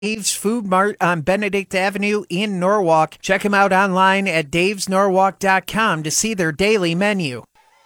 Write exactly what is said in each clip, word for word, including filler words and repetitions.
Dave's Food Mart on Benedict Avenue in Norwalk. Check them out online at daves norwalk dot com to see their daily menu.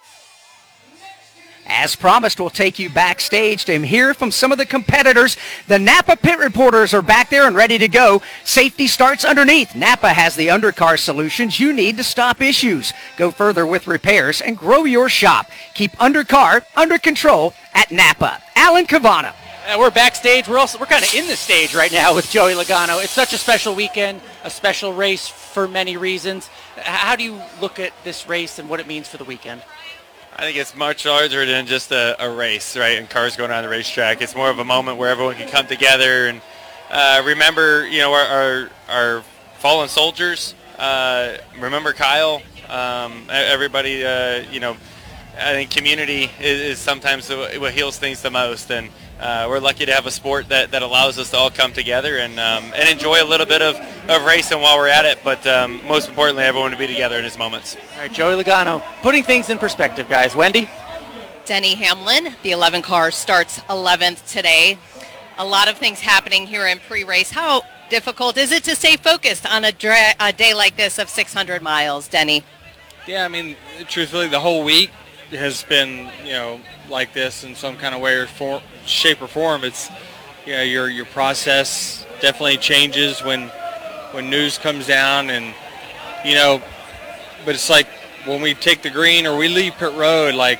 As promised, we'll take you backstage to hear from some of the competitors. The Napa pit reporters are back there and ready to go. Safety starts underneath. Napa has the undercar solutions you need to stop issues. Go further with repairs and grow your shop. Keep undercar under control at Napa. Alan Cavana. Uh, we're backstage. We're also we're kind of in the stage right now with Joey Logano. It's such a special weekend, a special race for many reasons. How do you look at this race and what it means for the weekend? I think it's much larger than just a, a race, right? And cars going on the racetrack. It's more of a moment where everyone can come together and uh, remember, you know, our our, our fallen soldiers. Uh, remember Kyle. Um, everybody, uh, you know, I think community is, is sometimes what heals things the most, and uh, we're lucky to have a sport that, that allows us to all come together and um, and enjoy a little bit of, of racing while we're at it, but um, most importantly, everyone to be together in his moments. All right, Joey Logano, putting things in perspective, guys. Wendy? Denny Hamlin, the eleven car starts eleventh today. A lot of things happening here in pre-race. How difficult is it to stay focused on a, dra- a day like this of six hundred miles, Denny? Yeah, I mean, truthfully, the whole week has been, you know, like this in some kind of way or form, shape or form. It's, you know, your your process definitely changes when when news comes down, and you know, but it's like when we take the green or we leave pit road, like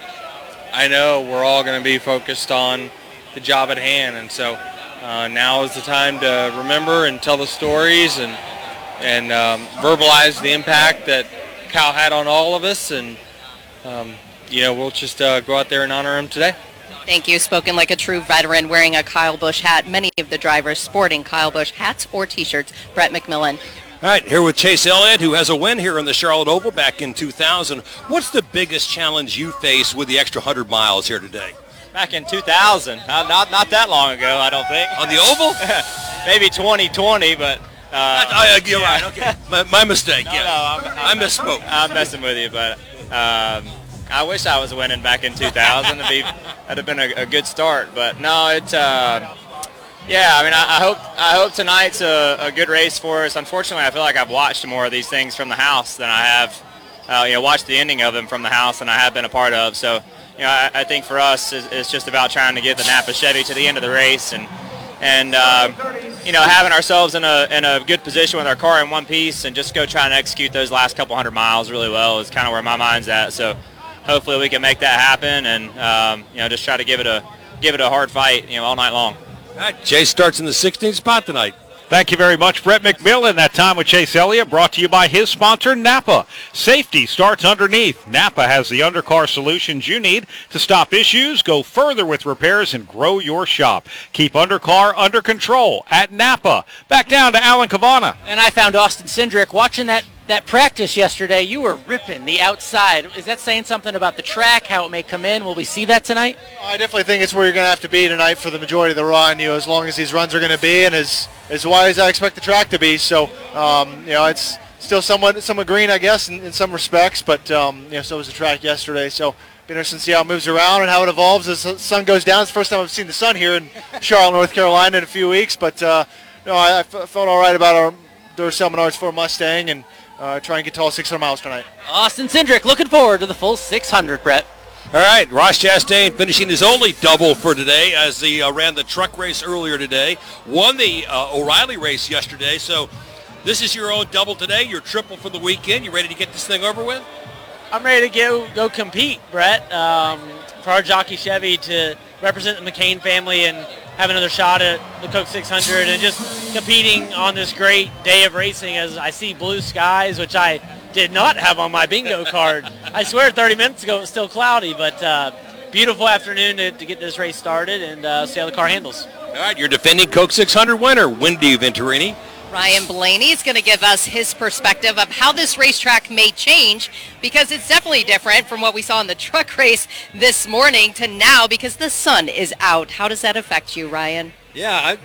I know we're all going to be focused on the job at hand, and so uh, now is the time to remember and tell the stories and and um, verbalize the impact that Kyle had on all of us, and um, you know, we'll just uh, go out there and honor him today. Thank you. Spoken like a true veteran, wearing a Kyle Busch hat. Many of the drivers sporting Kyle Busch hats or T-shirts. Brett McMillan. All right, here with Chase Elliott, who has a win here in the Charlotte Oval back in two thousand. What's the biggest challenge you face with the extra one hundred miles here today? Back in two thousand, not, not not that long ago, I don't think. On the Oval? Maybe twenty twenty, but... Uh, I, I, you're right, okay. my, my mistake, no, yeah. No, I'm, I'm, I misspoke. I'm messing with you, but um, I wish I was winning back in two thousand. It'd be, that'd have been a, a good start, but no, it's... Uh, yeah, I mean, I, I hope I hope tonight's a, a good race for us. Unfortunately, I feel like I've watched more of these things from the house than I have, uh, you know, watched the ending of them from the house than I have been a part of. So, you know, I, I think for us, it's, it's just about trying to get the Napa Chevy to the end of the race and, and uh, you know, having ourselves in a in a good position with our car in one piece and just go try and execute those last couple hundred miles really well is kind of where my mind's at. So, hopefully, we can make that happen and um, you know, just try to give it a give it a hard fight, you know, all night long. All right, Chase starts in the sixteenth spot tonight. Thank you very much, Brett McMillan. That time with Chase Elliott, brought to you by his sponsor, Napa. Safety starts underneath. Napa has the undercar solutions you need to stop issues, go further with repairs, and grow your shop. Keep undercar under control at Napa. Back down to Alan Cavana. And I found Austin Cindric watching that, that practice yesterday. You were ripping the outside. Is that saying something about the track, how it may come in? Will we see that tonight? I definitely think it's where you're going to have to be tonight for the majority of the run, you know, as long as these runs are going to be and as as wide as I expect the track to be. So, um, you know, it's still somewhat somewhat green, I guess, in, in some respects, but, um, you know, so was the track yesterday. So, be interesting to see how it moves around and how it evolves as the sun goes down. It's the first time I've seen the sun here in Charlotte, North Carolina in a few weeks, but, uh, you know, I, I felt all right about our Duracell Menards Ford Mustang and uh, try and get to all six hundred miles tonight. Austin Cindric looking forward to the full six hundred, Brett. All right, Ross Chastain finishing his only double for today as he uh, ran the truck race earlier today, won the uh, O'Reilly race yesterday. So this is your own double today, your triple for the weekend. You ready to get this thing over with? I'm ready to go go compete, Brett, um, for our Jockey Chevy to represent the McCain family and have another shot at the Coke six hundred and just competing on this great day of racing as I see blue skies, which I did not have on my bingo card. I swear thirty minutes ago it was still cloudy, but uh, beautiful afternoon to, to get this race started and uh, see how the car handles. All right, your defending Coke six hundred winner, Wendy Venturini. Ryan Blaney is going to give us his perspective of how this racetrack may change, because it's definitely different from what we saw in the truck race this morning to now because the sun is out. How does that affect you, Ryan? Yeah, I'm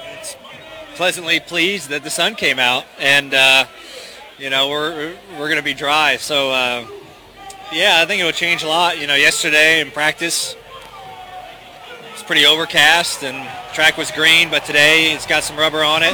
pleasantly pleased that the sun came out, and uh, you know, we're we're going to be dry. So, uh, yeah, I think it will change a lot. You know, yesterday in practice, it's pretty overcast and track was green, but today it's got some rubber on it.